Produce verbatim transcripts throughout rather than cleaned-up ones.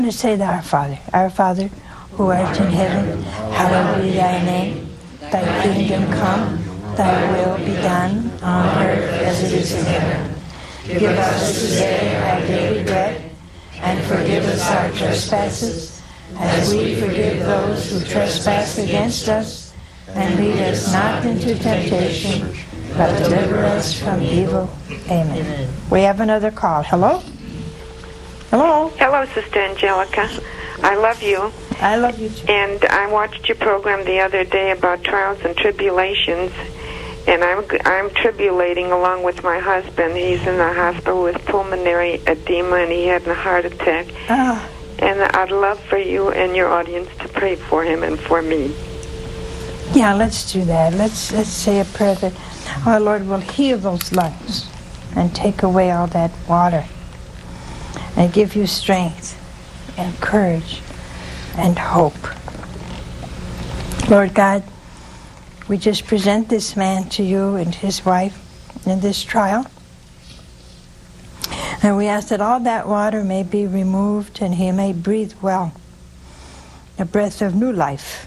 To say the Our Father. Our Father, who art in heaven, hallowed be thy name. Thy kingdom come, thy will be done on earth as it is in heaven. Give us this day our daily bread, and forgive us our trespasses, as we forgive those who trespass against us. And lead us not into temptation, but deliver us from evil. Amen. We have another call. Hello? Hello? Hello, Sister Angelica. I love you. I love you too. And I watched your program the other day about trials and tribulations, and I'm I'm tribulating along with my husband. He's in the hospital with pulmonary edema, and he had a heart attack. Oh. And I'd love for you and your audience to pray for him and for me. Yeah, let's do that. Let's let's say a prayer that our Lord will heal those lungs and take away all that water and give you strength and courage and hope. Lord God, we just present this man to you and his wife in this trial. And we ask that all that water may be removed and he may breathe well, a breath of new life,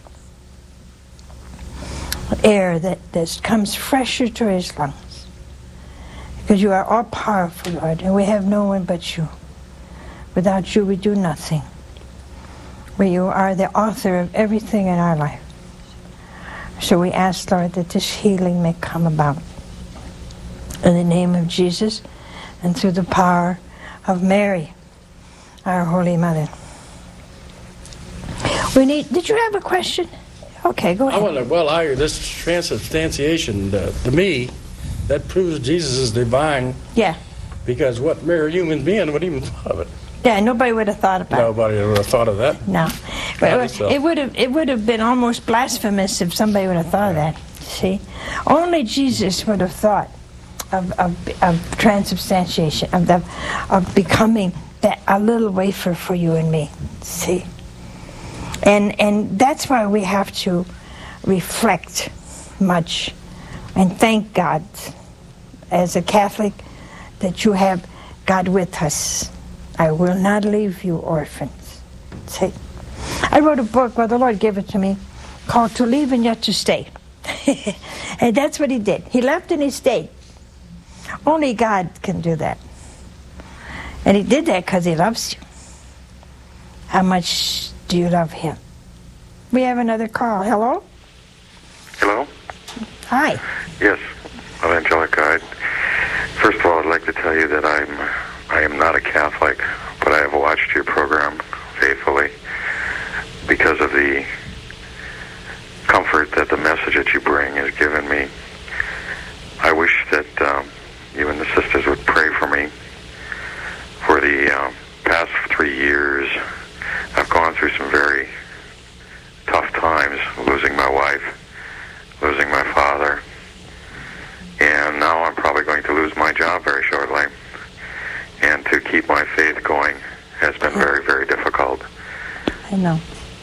air that, that comes fresher to his lungs. Because you are all powerful, Lord, and we have no one but you. Without you, we do nothing. But you are the author of everything in our life. So we ask, Lord, that this healing may come about. In the name of Jesus and through the power of Mary, our Holy Mother. We need, did you have a question? Okay, go ahead. I wonder, well, I, this transubstantiation, uh, to me, that proves Jesus is divine. Yeah. Because what mere human being would even thought of it? Yeah, nobody would have thought about Nobody it. Nobody would have thought of that. No. But it would have it would have been almost blasphemous if somebody would have thought of that. See? Only Jesus would have thought of of, of transubstantiation, of the of becoming that a little wafer for you and me. See? And and that's why we have to reflect much and thank God as a Catholic that you have God with us. I will not leave you orphans. See? I wrote a book, well, the Lord gave it to me, called To Leave and Yet to Stay. And that's what he did. He left and he stayed. Only God can do that. And he did that because he loves you. How much do you love him? We have another call. Hello? Hello? Hi. Yes, I'm Angelica. I'd, first of all, I'd like to tell you that I'm I am not a Catholic, but I have watched your program faithfully because of the comfort that the message that you bring has given me. I wish that um, you and the sisters would pray for me. For the uh, past three years, I've gone through some very tough times, losing my wife, losing my father, and now I'm probably going to lose my job very shortly. And to keep my faith going has been very, very difficult. I know.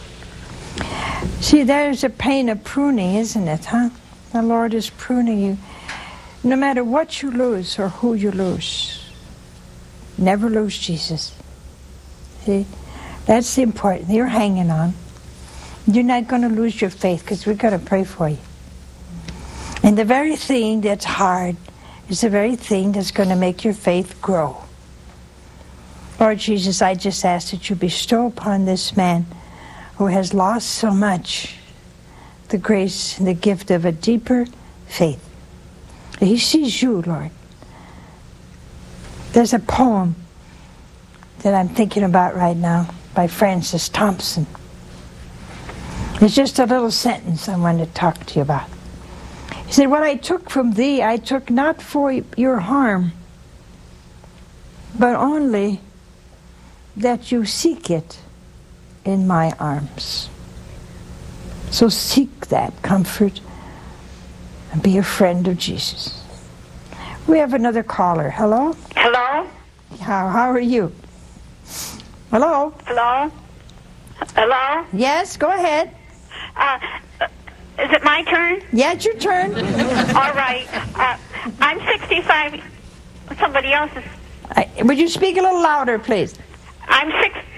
See, there's a pain of pruning, isn't it, huh? The Lord is pruning you. No matter what you lose or who you lose, never lose Jesus. See, that's the important. You're hanging on. You're not going to lose your faith because we're going to pray for you. And the very thing that's hard is the very thing that's going to make your faith grow. Lord Jesus, I just ask that you bestow upon this man who has lost so much the grace and the gift of a deeper faith. He sees you, Lord. There's a poem that I'm thinking about right now by Francis Thompson. It's just a little sentence I want to talk to you about. He said, "What I took from thee, I took not for your harm, but only that you seek it in my arms." So seek that comfort and be a friend of Jesus. We have another caller. Hello? Hello? How, how are you? Hello? Hello? Hello? Yes, go ahead. Uh, is it my turn? Yeah, it's your turn. All right. Uh, I'm sixty-five. Somebody else is... I, would you speak a little louder, please? I'm six.